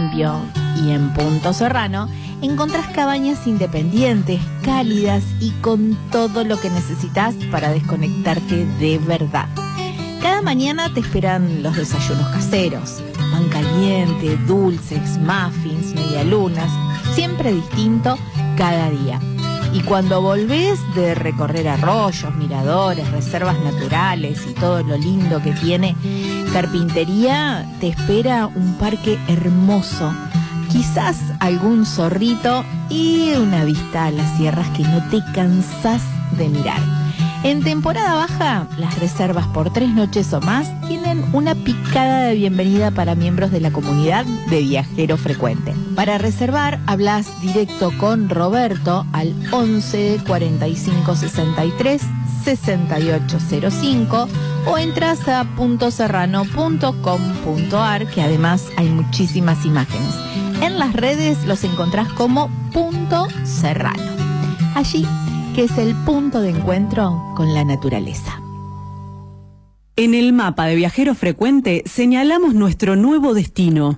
Limpio y en Punto Serrano encontrás cabañas independientes, cálidas y con todo lo que necesitas para desconectarte de verdad. Cada mañana te esperan los desayunos caseros, pan caliente, dulces, muffins, medialunas, siempre distinto cada día. Y cuando volvés de recorrer arroyos, miradores, reservas naturales y todo lo lindo que tiene Carpintería, te espera un parque hermoso, quizás algún zorrito y una vista a las sierras que no te cansás de mirar. En temporada baja, las reservas por 3 noches o más tienen una picada de bienvenida para miembros de la comunidad de Viajero Frecuente. Para reservar, hablas directo con Roberto al 11 45 63 6805 o entras a puntoserrano.com.ar, que además hay muchísimas imágenes. En las redes los encontrás como Punto Serrano. Allí que es el punto de encuentro con la naturaleza. En el mapa de Viajero Frecuente señalamos nuestro nuevo destino.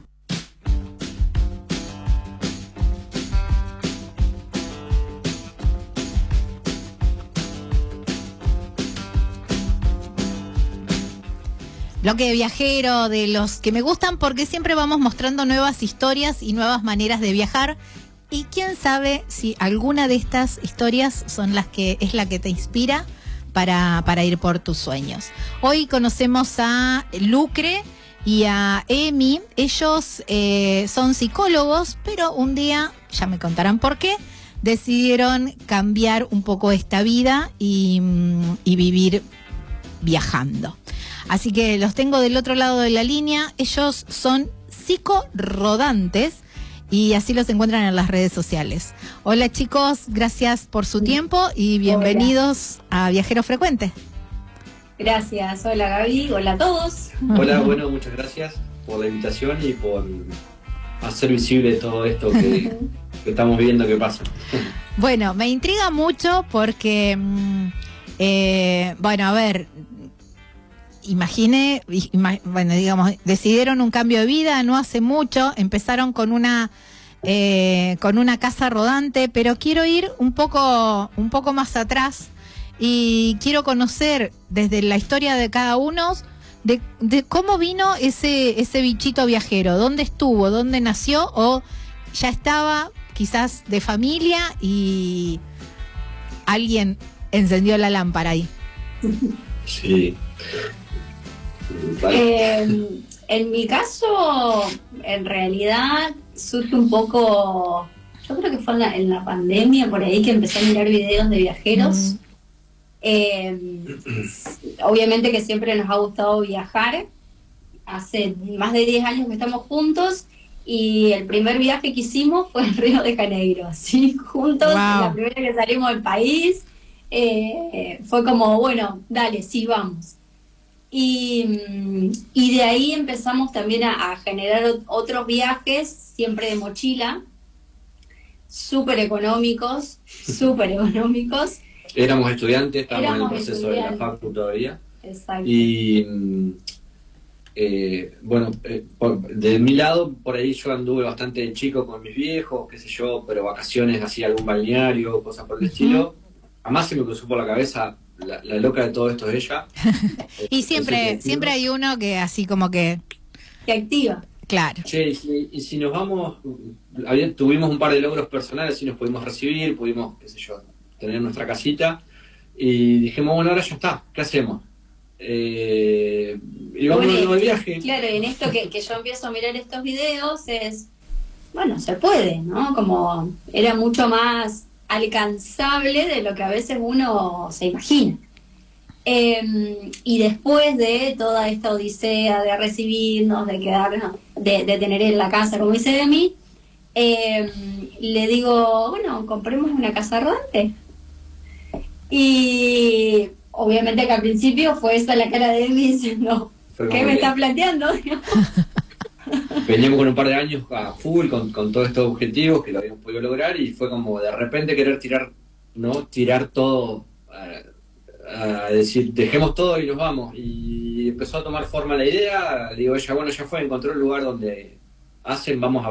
Bloque de viajero, de los que me gustan porque siempre vamos mostrando nuevas historias y nuevas maneras de viajar. Y quién sabe si alguna de estas historias es la que te inspira para ir por tus sueños. Hoy conocemos a Lucre y a Emi. Ellos son psicólogos, pero un día, ya me contarán por qué, decidieron cambiar un poco esta vida y vivir viajando. Así que los tengo del otro lado de la línea. Ellos son psicorodantes y así los encuentran en las redes sociales. Hola chicos, gracias por su tiempo y bienvenidos a Viajero Frecuente. Gracias, hola Gaby, hola a todos. Hola, bueno, muchas gracias por la invitación y por hacer visible todo esto que estamos viendo que pasa. Bueno, me intriga mucho porque, bueno, a ver, decidieron un cambio de vida no hace mucho, empezaron con una casa rodante, pero quiero ir un poco más atrás y quiero conocer desde la historia de cada uno de cómo vino ese bichito viajero, dónde estuvo, dónde nació o ya estaba quizás de familia y alguien encendió la lámpara ahí. Sí. En mi caso, en realidad surge un poco, yo creo que fue en la pandemia por ahí que empecé a mirar videos de viajeros. Obviamente que siempre nos ha gustado viajar. Hace más de 10 años que estamos juntos y el primer viaje que hicimos fue en Río de Janeiro, ¿sí? Juntos, wow. La primera que salimos del país fue como, bueno, dale, sí, vamos. Y de ahí empezamos también a generar otros viajes, siempre de mochila, súper económicos. Éramos estudiantes, estábamos en el proceso de la facu todavía. Exacto. Y bueno, de mi lado, por ahí yo anduve bastante chico con mis viejos, qué sé yo, pero vacaciones, así algún balneario, cosas por el estilo. Jamás se me cruzó por la cabeza. La loca de todo esto es ella. Y siempre hay uno que así como que activa. Claro. Che, y si nos vamos, tuvimos un par de logros personales y nos pudimos recibir, pudimos, qué sé yo, tener nuestra casita y dijimos, bueno, ahora ya está, ¿qué hacemos? Y vamos de viaje. Claro, y en esto que yo empiezo a mirar estos videos es, bueno, se puede, ¿no? Como era mucho más alcanzable de lo que a veces uno se imagina. Y después de toda esta odisea de recibirnos, de quedarnos, de tener en la casa, como dice Demi, le digo, bueno, compremos una casa rodante. Y obviamente que al principio fue esa la cara de Demi diciendo, ¿qué me está planteando? Veníamos con un par de años a full con todos estos objetivos que lo habíamos podido lograr y fue como de repente querer tirar todo a decir dejemos todo y nos vamos, y empezó a tomar forma la idea. Le digo a ella, bueno, ya fue, encontró el lugar donde vamos a